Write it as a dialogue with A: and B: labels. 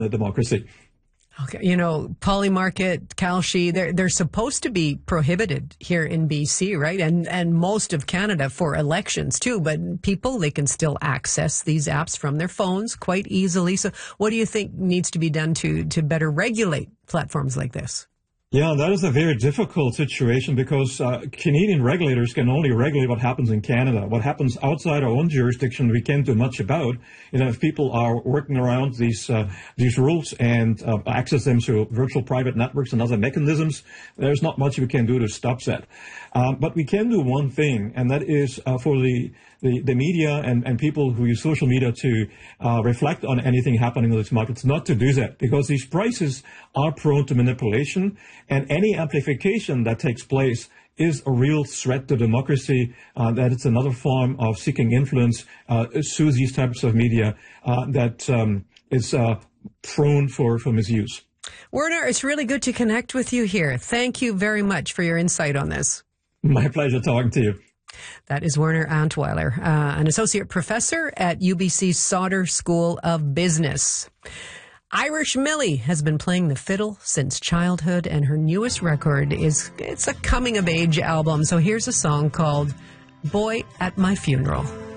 A: the democracy.
B: Okay, Polymarket, Kalshi, they're supposed to be prohibited here in BC, right? And most of Canada for elections too. But people, they can still access these apps from their phones quite easily. So what do you think needs to be done to better regulate platforms like this?
A: Yeah, that is a very difficult situation because Canadian regulators can only regulate what happens in Canada. What happens outside our own jurisdiction, we can't do much about. If people are working around these rules and access them through virtual private networks and other mechanisms, there's not much we can do to stop that. But we can do one thing, and that is for the media and people who use social media to reflect on anything happening in these markets, not to do that, because these prices are prone to manipulation, and any amplification that takes place is a real threat to democracy, that it's another form of seeking influence through these types of media that is prone for misuse.
B: Werner, it's really good to connect with you here. Thank you very much for your insight on this.
A: My pleasure talking to you.
B: That is Werner Antweiler, an associate professor at UBC Sauder School of Business. Irish Millie has been playing the fiddle since childhood, and her newest record it's a coming-of-age album. So here's a song called Boy at My Funeral.